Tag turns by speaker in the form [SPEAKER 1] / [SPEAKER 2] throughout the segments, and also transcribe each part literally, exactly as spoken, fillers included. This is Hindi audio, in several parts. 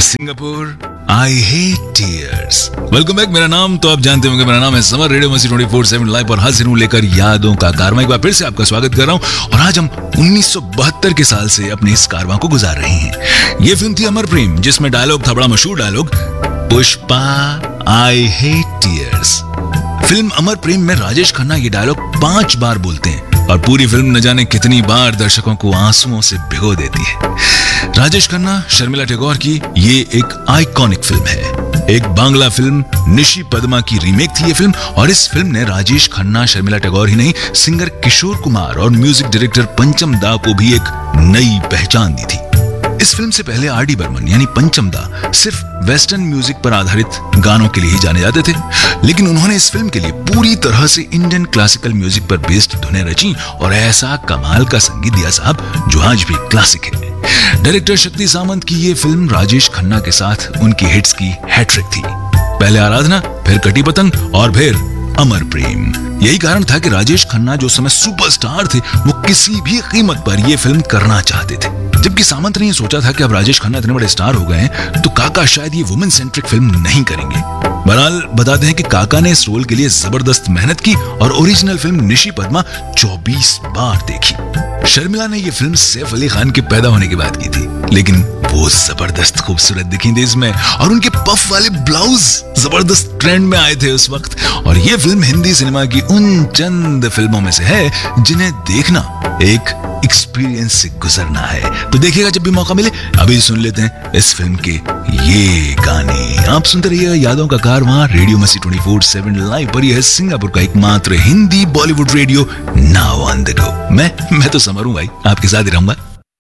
[SPEAKER 1] Singapore, I hate tears. Welcome back. मेरा नाम तो आप जानते होंगे, मेरा नाम है समर। रेडियो मस्ती ट्वेंटी फोर सेवन लाइव और हाजिर हूं लेकर यादों का कारवां। एक बार फिर से आपका स्वागत कर रहा हूं और आज हम उन्नीस सौ बहत्तर के साल से अपने इस कारवां को गुजार रहे हैं। ये फिल्म थी अमर प्रेम, जिसमें डायलॉग था बड़ा मशहूर dialogue, Pushpa I hate tears. Film अमर प्रेम में राजेश खन्ना ये डायलॉग पांच बार बोलते हैं और पूरी फिल्म न जाने कितनी बार दर्शकों को आंसुओं से भिगो देती है। राजेश खन्ना, शर्मिला टैगोर की ये एक आइकॉनिक फिल्म है। एक बांग्ला फिल्म निशी पद्मा की रीमेक थी ये फिल्म, और इस फिल्म ने राजेश खन्ना, शर्मिला टैगोर ही नहीं, सिंगर किशोर कुमार और म्यूजिक डायरेक्टर पंचम दा को भी एक नई पहचान दी थी। इस फिल्म से पहले आर डी बर्मन यानी पंचम दा सिर्फ वेस्टर्न म्यूजिक पर आधारित गानों के लिए ही जाने जाते थे, लेकिन उन्होंने इस फिल्म के लिए पूरी तरह से इंडियन क्लासिकल म्यूजिक पर बेस्ड धुनें रची और ऐसा कमाल का संगीत दिया साहब जो आज भी क्लासिक है। डायरेक्टर शक्ति सामंत की ये फिल्म राजेश खन्ना के साथ उनकी हिट्स की हैट्रिक थी। पहले आराधना, फिर कटी पतंग और फिर अमर प्रेम। यही कारण था कि राजेश खन्ना जो समय सुपरस्टार थे, वो किसी भी कीमत पर यह फिल्म करना चाहते थे। जबकि सामंत ने यह सोचा था कि अब राजेश खन्ना इतने बड़े स्टार हो गए हैं तो काका शायद ये वुमेन सेंट्रिक फिल्म नहीं करेंगे। बहरहाल बताते हैं कि काका ने इस रोल के लिए जबरदस्त मेहनत की और ओरिजिनल फिल्म निशी पद्मा चौबीस बार देखी। शर्मिला ने यह फिल्म सैफ अली खान के पैदा होने के बाद की थी, लेकिन वो जबरदस्त खूबसूरत दिखी थी इसमें, और उनके पफ वाले ब्लाउज जबरदस्त ट्रेंड में आए थे उस वक्त। और ये फिल्म हिंदी सिनेमा की उन चंद फिल्मों में से है जिन्हें देखना एक एक्सपीरियंस से गुजरना है। तो देखिएगा जब भी मौका मिले। अभी सुन लेते हैं इस फिल्म के ये गाने। आप सुनते रहिए यादों का कारवां रेडियो मस्ती ट्वेंटी फोर सेवन लाइव पर। यह है सिंगापुर का एकमात्र Hindi Bollywood radio, now on the go. मैं मैं तो समर हूं भाई, आपके साथ ही रहूंगा।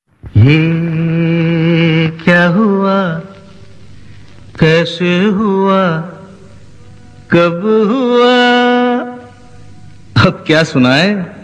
[SPEAKER 2] ये क्या हुआ, कैसे हुआ, कब हुआ, अब क्या सुनाए।